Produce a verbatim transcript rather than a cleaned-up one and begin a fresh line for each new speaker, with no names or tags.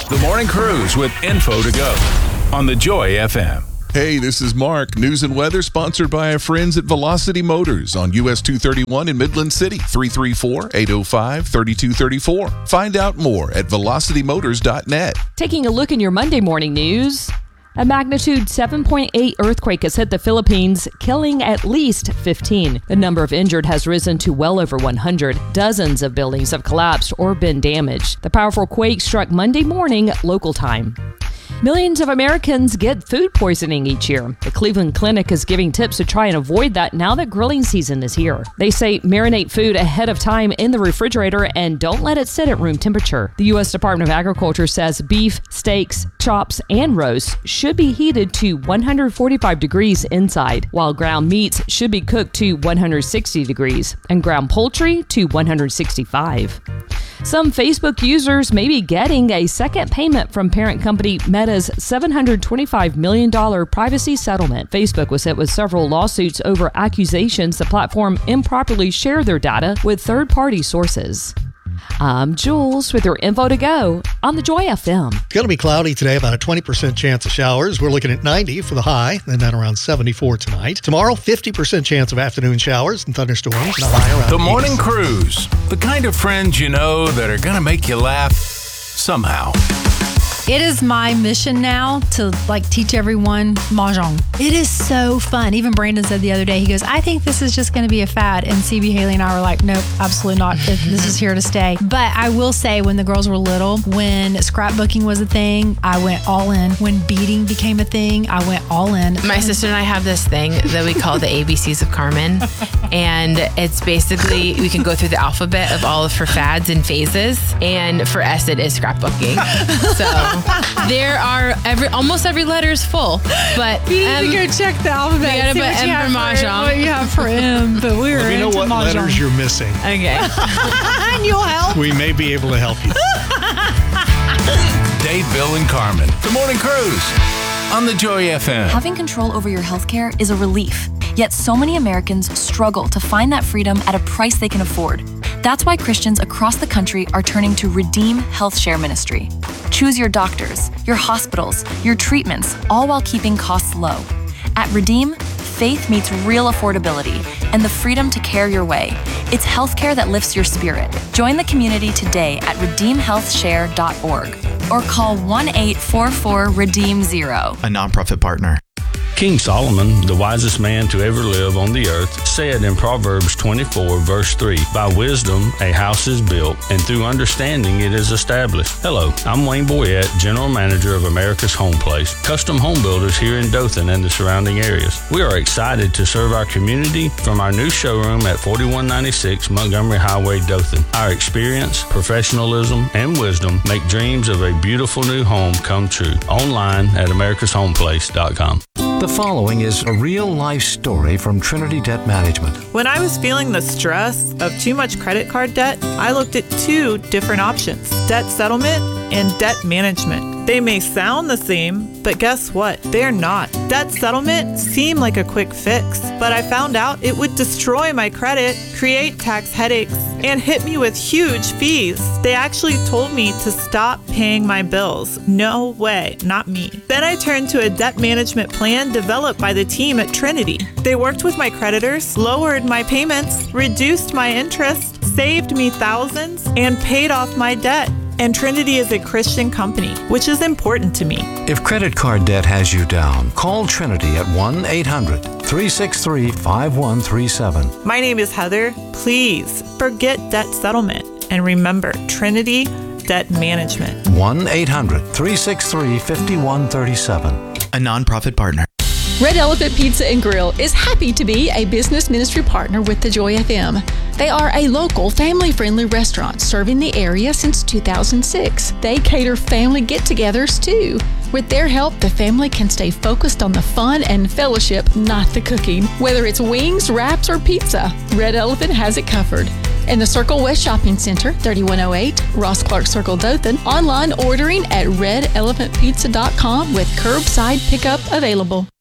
The Morning Cruise with info to go on the Joy F M.
Hey, this is Mark. News and weather sponsored by our friends at Velocity Motors on U S two thirty-one in Midland City, three three four, eight oh five, three two three four. Find out more at velocity motors dot net.
Taking a look in your Monday morning news. A magnitude seven point eight earthquake has hit the Philippines, killing at least fifteen. The number of injured has risen to well over one hundred. Dozens of buildings have collapsed or been damaged. The powerful quake struck Monday morning, local time. Millions of Americans get food poisoning each year. The Cleveland Clinic is giving tips to try and avoid that now that grilling season is here. They say marinate food ahead of time in the refrigerator and don't let it sit at room temperature. The U S Department of Agriculture says beef, steaks, chops, and roasts should be heated to one hundred forty-five degrees inside, while ground meats should be cooked to one hundred sixty degrees and ground poultry to one hundred sixty-five. Some Facebook users may be getting a second payment from parent company Meta's seven hundred twenty-five million dollars privacy settlement. Facebook was hit with several lawsuits over accusations the platform improperly shared their data with third-party sources. I'm Jules with your info to go on the Joy F M.
It's going to be cloudy today, about a twenty percent chance of showers. We're looking at ninety for the high, and then around seventy-four tonight. Tomorrow, fifty percent chance of afternoon showers and thunderstorms. And a high around
The Morning
eighty.
Cruise. The kind of friends you know that are going to make you laugh somehow.
It is my mission now to like teach everyone Mahjong. It is so fun. Even Brandon said the other day, he goes, I think this is just going to be a fad. And C B, Haley, and I were like, nope, absolutely not. This is here to stay. But I will say when the girls were little, when scrapbooking was a thing, I went all in. When beading became a thing, I went all in.
My sister and I have this thing that we call the A B Cs of Carmen. And it's basically, we can go through the alphabet of all of her fads and phases. And for S, it is scrapbooking. So there are every almost every letter is full, but
You need
um,
to go check the alphabet.
we gotta
see
put
what
M
you have
for Mahjong.
What you have for M, but we were
Let me know
into
what
Mahjong.
letters you're missing.
Okay.
And you'll help.
We may be able to help you.
Dave, Bill, and Carmen. The Morning Cruise on the Joy F M.
Having control over your healthcare is a relief, yet so many Americans struggle to find that freedom at a price they can afford. That's why Christians across the country are turning to Redeem Health Share Ministry. Choose your doctors, your hospitals, your treatments, all while keeping costs low. At Redeem, faith meets real affordability and the freedom to care your way. It's healthcare that lifts your spirit. Join the community today at redeem health share dot org or call one eight four four redeem zero.
A nonprofit partner.
King Solomon, the wisest man to ever live on the earth, said in Proverbs twenty-four, verse three, by wisdom a house is built, and through understanding it is established. Hello, I'm Wayne Boyette, General Manager of America's Home Place, custom home builders here in Dothan and the surrounding areas. We are excited to serve our community from our new showroom at forty-one ninety-six Montgomery Highway, Dothan. Our experience, professionalism, and wisdom make dreams of a beautiful new home come true. Online at americas home place dot com.
The following is a real-life story from Trinity Debt Management.
When I was feeling the stress of too much credit card debt, I looked at two different options: debt settlement and debt management. They may sound the same, but guess what? They're not. Debt settlement seemed like a quick fix, but I found out it would destroy my credit, create tax headaches, and hit me with huge fees. They actually told me to stop paying my bills. No way, not me. Then I turned to a debt management plan developed by the team at Trinity. They worked with my creditors, lowered my payments, reduced my interest, saved me thousands, and paid off my debt. And Trinity is a Christian company, which is important to me.
If credit card debt has you down, call Trinity at one eight hundred, three six three, five one three seven.
My name is Heather. Please forget debt settlement and remember Trinity Debt Management.
one eight hundred, three six three, five one three seven.
A nonprofit partner.
Red Elephant Pizza and Grill is happy to be a business ministry partner with the Joy F M. They are a local, family-friendly restaurant serving the area since two thousand six. They cater family get-togethers too. With their help, the family can stay focused on the fun and fellowship, not the cooking. Whether it's wings, wraps, or pizza, Red Elephant has it covered. In the Circle West Shopping Center, thirty-one oh eight Ross Clark Circle, Dothan. Online ordering at red elephant pizza dot com with curbside pickup available.